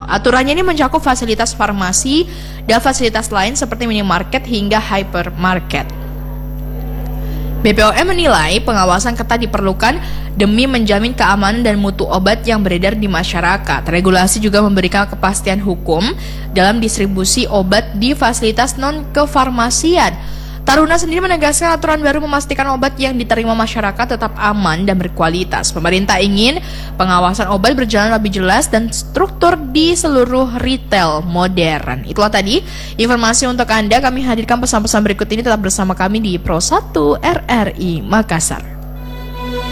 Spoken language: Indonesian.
Aturannya ini mencakup fasilitas farmasi dan fasilitas lain seperti minimarket hingga hypermarket. BPOM menilai pengawasan ketat diperlukan demi menjamin keamanan dan mutu obat yang beredar di masyarakat. Regulasi juga memberikan kepastian hukum dalam distribusi obat di fasilitas non-kefarmasian. Taruna sendiri menegaskan aturan baru memastikan obat yang diterima masyarakat tetap aman dan berkualitas. Pemerintah ingin pengawasan obat berjalan lebih jelas dan struktur di seluruh retail modern. Itulah tadi informasi untuk Anda. Kami hadirkan pesan-pesan berikut ini, tetap bersama kami di Pro 1 RRI Makassar.